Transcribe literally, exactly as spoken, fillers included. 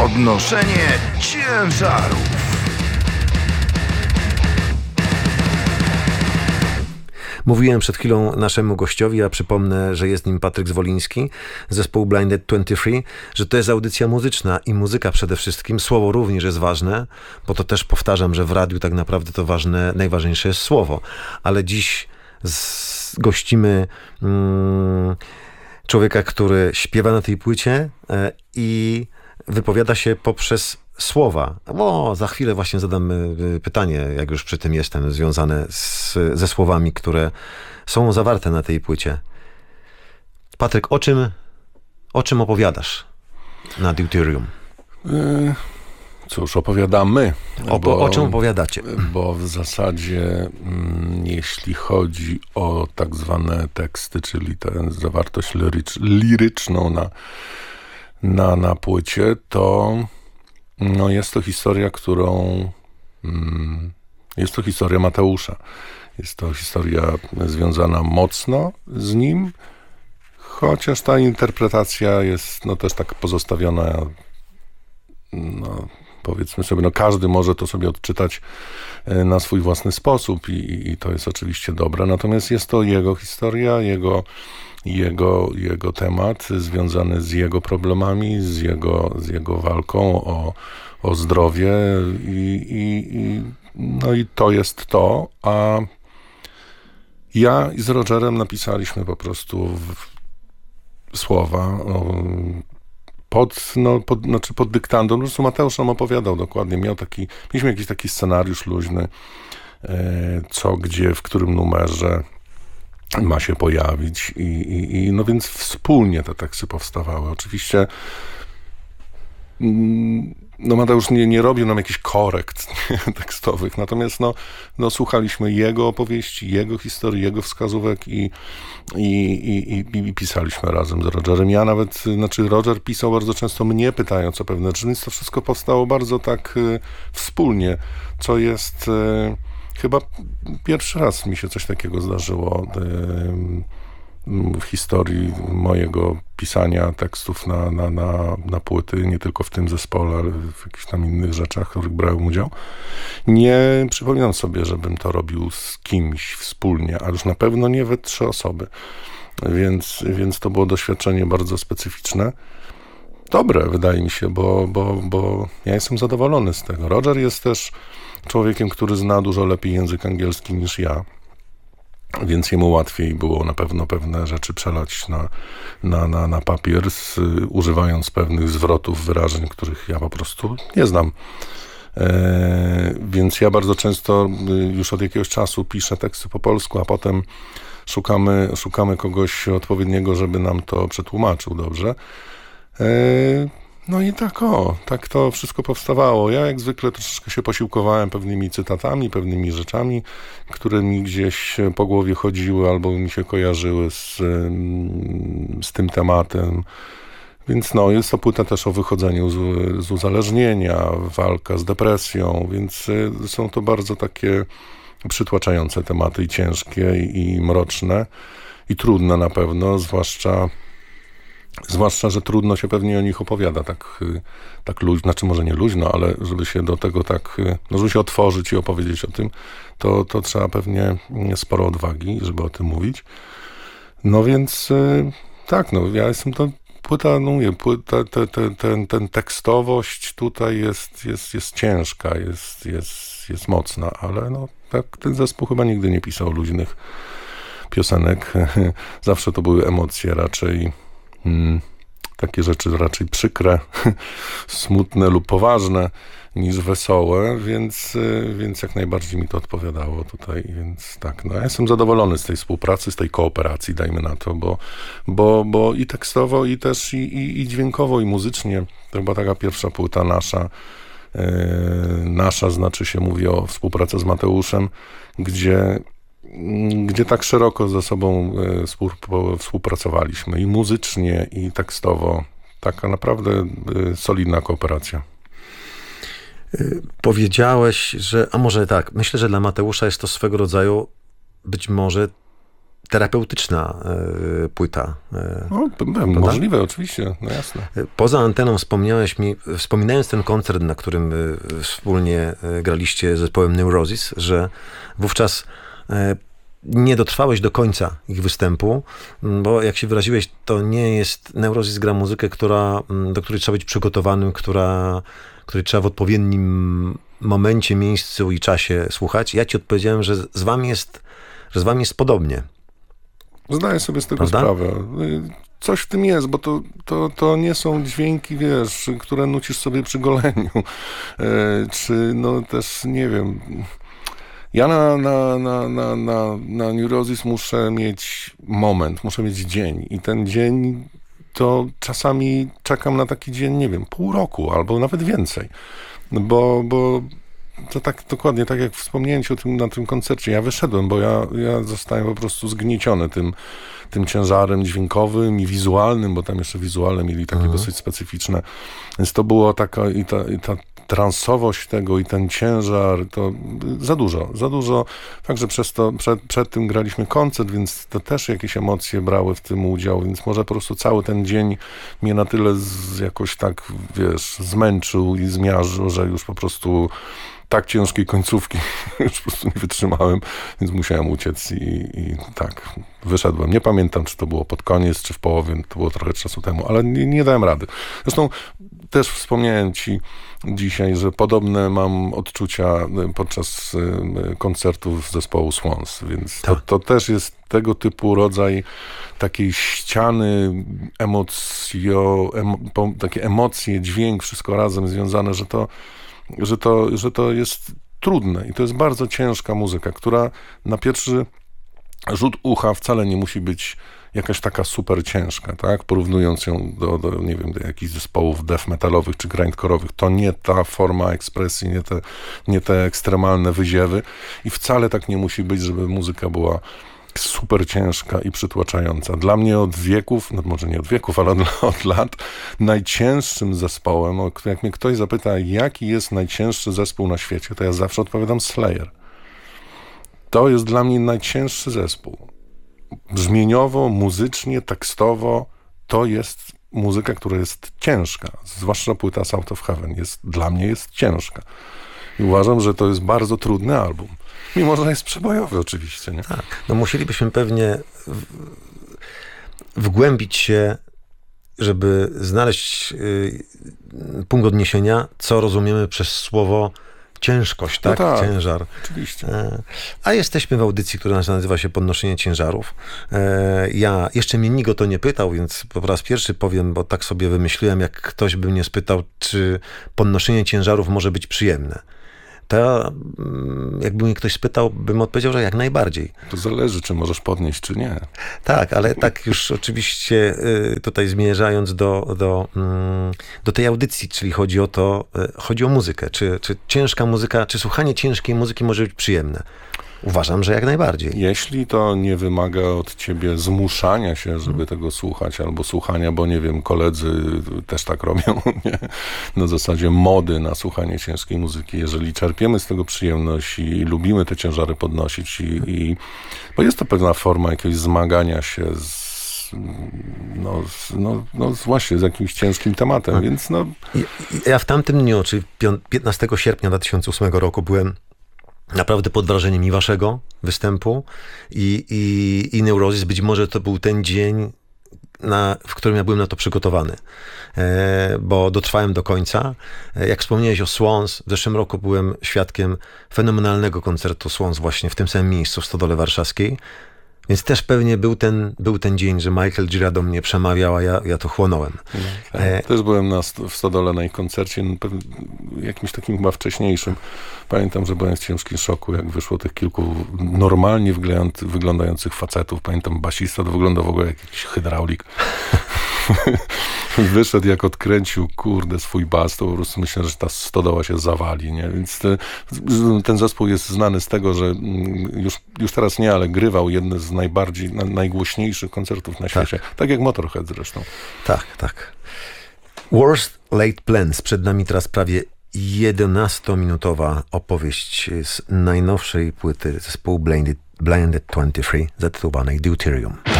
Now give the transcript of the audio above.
Podnoszenie ciężarów. Mówiłem przed chwilą naszemu gościowi, a przypomnę, że jest nim Patryk Zwoliński z zespołu Blinded dwadzieścia trzy, że to jest audycja muzyczna i muzyka przede wszystkim. Słowo również jest ważne, bo to też powtarzam, że w radiu tak naprawdę to ważne, najważniejsze jest słowo. Ale dziś z, gościmy mm, człowieka, który śpiewa na tej płycie e, i wypowiada się poprzez słowa. O, za chwilę właśnie zadam pytanie, jak już przy tym jestem, związane z, ze słowami, które są zawarte na tej płycie. Patryk, o czym, o czym opowiadasz na Deuterium? Cóż, opowiadamy. O, bo, o czym opowiadacie? Bo w zasadzie, mm, jeśli chodzi o tak zwane teksty, czyli tę zawartość lirycz, liryczną na, na, na płycie, to no jest to historia, którą... Mm, jest to historia Mateusza. Jest to historia związana mocno z nim, chociaż ta interpretacja jest no też tak pozostawiona, no powiedzmy sobie, no każdy może to sobie odczytać na swój własny sposób i, i to jest oczywiście dobre. Natomiast jest to jego historia, jego, jego, jego temat związany z jego problemami, z jego, z jego walką o, o zdrowie i, i, i, no i to jest to. A ja z Rogerem napisaliśmy po prostu w, słowa o, Pod, no, pod, znaczy pod dyktando. No, Mateusz nam opowiadał dokładnie. Miał taki, mieliśmy jakiś taki scenariusz luźny, e, co, gdzie, w którym numerze ma się pojawić i, i, i no więc wspólnie te teksty powstawały. Oczywiście no Mateusz nie, nie robił nam jakichś korekt tekstowych, natomiast no, no słuchaliśmy jego opowieści, jego historii, jego wskazówek i, i, i, i, i pisaliśmy razem z Rogerem. Ja nawet, znaczy Roger pisał bardzo często mnie pytając o pewne rzeczy, więc to wszystko powstało bardzo tak y, wspólnie, co jest y, chyba pierwszy raz mi się coś takiego zdarzyło y, w historii mojego pisania tekstów na, na, na, na płyty, nie tylko w tym zespole, ale w jakichś tam innych rzeczach, w których brałem udział. Nie przypominam sobie, żebym to robił z kimś wspólnie, a już na pewno nie we trzy osoby. Więc, więc to było doświadczenie bardzo specyficzne. Dobre, wydaje mi się, bo, bo, bo ja jestem zadowolony z tego. Roger jest też człowiekiem, który zna dużo lepiej język angielski niż ja. Więc jemu łatwiej było na pewno pewne rzeczy przelać na, na, na, na papier, z, używając pewnych zwrotów, wyrażeń, których ja po prostu nie znam. E, więc ja bardzo często już od jakiegoś czasu piszę teksty po polsku, a potem szukamy, szukamy kogoś odpowiedniego, żeby nam to przetłumaczył dobrze. E, No i tak o, tak to wszystko powstawało. Ja jak zwykle troszeczkę się posiłkowałem pewnymi cytatami, pewnymi rzeczami, które mi gdzieś po głowie chodziły albo mi się kojarzyły z, z tym tematem. Więc no, jest to płyta też o wychodzeniu z, z uzależnienia, walka z depresją, więc są to bardzo takie przytłaczające tematy i ciężkie i mroczne i trudne na pewno, zwłaszcza Zwłaszcza, że trudno się pewnie o nich opowiada tak, tak luźno, znaczy może nie luźno, ale żeby się do tego tak, no żeby się otworzyć i opowiedzieć o tym, to, to trzeba pewnie sporo odwagi, żeby o tym mówić. No więc tak, no ja jestem to, płyta, no mówię, płyta, te, te, ten, ten tekstowość tutaj jest, jest, jest ciężka, jest, jest, jest mocna, ale no tak ten zespół chyba nigdy nie pisał luźnych piosenek. Zawsze to były emocje raczej Hmm, takie rzeczy raczej przykre, smutne lub poważne niż wesołe, więc, więc jak najbardziej mi to odpowiadało tutaj, więc tak, no ja jestem zadowolony z tej współpracy, z tej kooperacji, dajmy na to, bo, bo, bo i tekstowo, i też i, i, i dźwiękowo, i muzycznie, to chyba taka pierwsza płyta nasza, yy, nasza znaczy się, mówię o współpracy z Mateuszem, gdzie gdzie tak szeroko ze sobą współpracowaliśmy i muzycznie, i tekstowo. Taka naprawdę solidna kooperacja. Powiedziałeś, że, a może tak, myślę, że dla Mateusza jest to swego rodzaju być może terapeutyczna e, płyta. E, No, możliwe, oczywiście, no jasne. Poza anteną wspomniałeś mi, wspominając ten koncert, na którym e, wspólnie e, graliście z zespołem Neurosis, że wówczas e, nie dotrwałeś do końca ich występu, bo jak się wyraziłeś, to nie jest... Neurosis gra muzykę, która, do której trzeba być przygotowanym, która, której trzeba w odpowiednim momencie, miejscu i czasie słuchać. Ja ci odpowiedziałem, że z wami jest, że z wami jest podobnie. Zdaję sobie z tego Prawda? sprawę. Coś w tym jest, bo to, to, to nie są dźwięki, wiesz, które nucisz sobie przy goleniu. E, czy no też, nie wiem... Ja na, na, na, na, na, na Neurosis muszę mieć moment, muszę mieć dzień i ten dzień to czasami czekam na taki dzień, nie wiem, pół roku albo nawet więcej, bo, bo to tak dokładnie, tak jak wspomniałem ci o tym na tym koncercie, ja wyszedłem, bo ja, ja zostałem po prostu zgnieciony tym, tym ciężarem dźwiękowym i wizualnym, bo tam jeszcze wizuale mieli takie mhm. dosyć specyficzne, więc to było taka i ta, i ta transowość tego i ten ciężar, to za dużo, za dużo. Także przez to, przed, przed tym graliśmy koncert, więc to też jakieś emocje brały w tym udział, więc może po prostu cały ten dzień mnie na tyle z, jakoś tak, wiesz, zmęczył i zmiażdżył, że już po prostu tak ciężkiej końcówki już po prostu nie wytrzymałem, więc musiałem uciec i, i tak, wyszedłem. Nie pamiętam, czy to było pod koniec, czy w połowie, to było trochę czasu temu, ale nie, nie dałem rady. Zresztą też wspomniałem ci dzisiaj, że podobne mam odczucia podczas koncertów zespołu Swans, więc to, to też jest tego typu rodzaj takiej ściany emocjo, emo, takie emocje, dźwięk, wszystko razem związane, że to Że to, że to jest trudne i to jest bardzo ciężka muzyka, która na pierwszy rzut ucha wcale nie musi być jakaś taka super ciężka, tak? Porównując ją do, do, nie wiem, do jakichś zespołów death metalowych czy grindcore'owych, to nie ta forma ekspresji, nie te, nie te ekstremalne wyziewy i wcale tak nie musi być, żeby muzyka była super ciężka i przytłaczająca. Dla mnie od wieków, no może nie od wieków, ale od, od lat, najcięższym zespołem, jak mnie ktoś zapyta, jaki jest najcięższy zespół na świecie, to ja zawsze odpowiadam Slayer. To jest dla mnie najcięższy zespół. Brzmieniowo, muzycznie, tekstowo, to jest muzyka, która jest ciężka. Zwłaszcza płyta South of Heaven jest, dla mnie jest ciężka. I uważam, że to jest bardzo trudny album. Mimo, że jest przebojowy oczywiście, nie? Tak. No musielibyśmy pewnie w, wgłębić się, żeby znaleźć y, punkt odniesienia, co rozumiemy przez słowo ciężkość, tak? No tak, ciężar. Oczywiście. E, a jesteśmy w audycji, która nazywa się Podnoszenie Ciężarów. E, ja, jeszcze mnie nikt o to nie pytał, więc po raz pierwszy powiem, bo tak sobie wymyśliłem, jak ktoś by mnie spytał, czy podnoszenie ciężarów może być przyjemne. To ja, jakby mnie ktoś spytał, bym odpowiedział, że jak najbardziej. To zależy, czy możesz podnieść, czy nie. Tak, ale tak już oczywiście tutaj zmierzając do, do, do tej audycji, czyli chodzi o to, chodzi o muzykę. Czy, czy ciężka muzyka, czy słuchanie ciężkiej muzyki może być przyjemne? Uważam, że jak najbardziej. Jeśli to nie wymaga od ciebie zmuszania się, żeby hmm. tego słuchać, albo słuchania, bo nie wiem, koledzy też tak robią, nie? Na zasadzie mody na słuchanie ciężkiej muzyki. Jeżeli czerpiemy z tego przyjemność i lubimy te ciężary podnosić, i, i bo jest to pewna forma jakiegoś zmagania się z No, no, no właśnie, z jakimś ciężkim tematem, więc no... Ja w tamtym dniu, czyli piętnastego sierpnia dwa tysiące ósmego roku byłem naprawdę pod wrażeniem i waszego występu i, i, i Neurosis. Być może to był ten dzień, na, w którym ja byłem na to przygotowany, e, bo dotrwałem do końca. E, jak wspomniałeś o Swans, w zeszłym roku byłem świadkiem fenomenalnego koncertu Swans właśnie w tym samym miejscu, w Stodole Warszawskiej. Więc też pewnie był ten, był ten dzień, że Michael Gira do mnie przemawiał, a ja, ja to chłonąłem. No, tak. e... Też byłem na, w Stodole na ich koncercie, jakimś takim chyba wcześniejszym. Pamiętam, że byłem w ciężkim szoku, jak wyszło tych kilku normalnie wyglądających facetów. Pamiętam, basista to wyglądał w ogóle jak jakiś hydraulik. Wyszedł, jak odkręcił, kurde, swój bas, to po prostu myślę, że ta stodoła się zawali, nie? Więc te, ten zespół jest znany z tego, że już, już teraz nie, ale grywał jedne z najbardziej, na, najgłośniejszych koncertów na świecie. Tak. tak jak Motorhead zresztą. Tak, tak. Worst Laid Plans. Przed nami teraz prawie jedenastominutowa opowieść z najnowszej płyty zespołu Blinded, Blinded dwadzieścia trzy zatytułowanej Deuterium.